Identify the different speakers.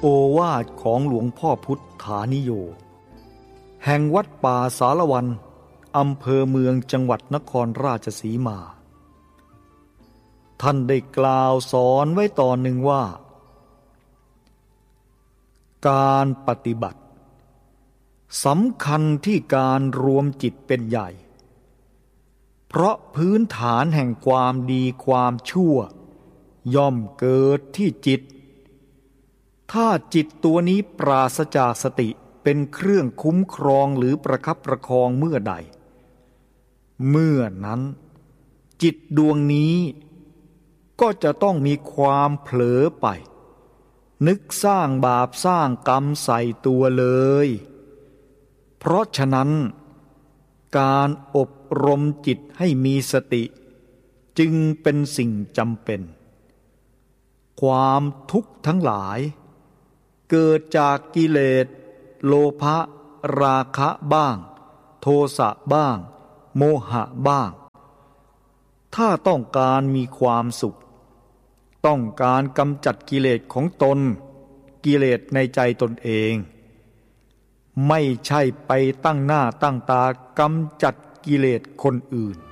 Speaker 1: โอวาทของหลวงพ่อพุทธานิโยแห่งวัดป่าสารวันอำเภอเมืองจังหวัดนครราชสีมาท่านได้กล่าวสอนไว้ตอนหนึ่งว่าการปฏิบัติสำคัญที่การรวมจิตเป็นใหญ่เพราะพื้นฐานแห่งความดีความชั่วย่อมเกิดที่จิตถ้าจิตตัวนี้ปราศจากสติเป็นเครื่องคุ้มครองหรือประคับประคองเมื่อใดเมื่อนั้นจิตดวงนี้ก็จะต้องมีความเผลอไปนึกสร้างบาปสร้างกรรมใส่ตัวเลยเพราะฉะนั้นการอบรมจิตให้มีสติจึงเป็นสิ่งจำเป็นความทุกข์ทั้งหลายเกิดจากกิเลสโลภะราคะบ้างโทสะบ้างโมหะบ้างถ้าต้องการมีความสุขต้องการกำจัดกิเลสของตนกิเลสในใจตนเองไม่ใช่ไปตั้งหน้าตั้งตากำจัดกิเลสคนอื่น